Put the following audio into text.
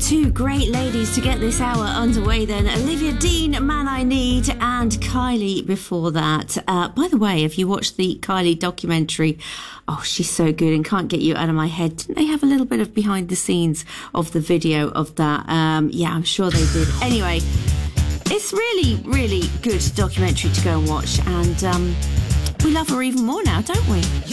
Two great ladies to get this hour underway then. Olivia Dean, Man I Need, and Kylie before that. By the way, if you watched the Kylie documentary, oh, she's so good and can't get you out of my head. Didn't they have a little bit of behind the scenes of the video of that? Yeah, I'm sure they did. Anyway, it's really, really good documentary to go and watch, and we love her even more now, don't we?